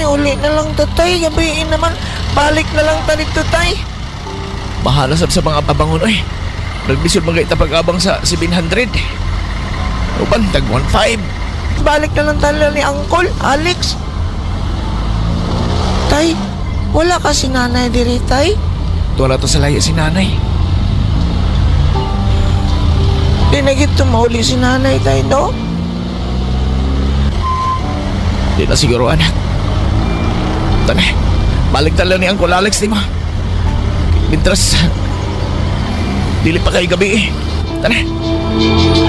uli na lang to, tay. Gabiin naman. Balik na lang ta dito, tay. Bahala sab sa mga abangon oy. Nagbisod mga itapag-abang sa 700. Uban, tag 1.5. Balik na lang tala ni Uncle, Alex. Tay, wala ka si nanay diri, tay. Wala to sa laya si nanay. Di na gito mauli si nanay, tay, no? Di na siguro anak. Tana, balik tala ni Uncle Alex di mo. Mintras, dili pa kay gabi eh. Tana.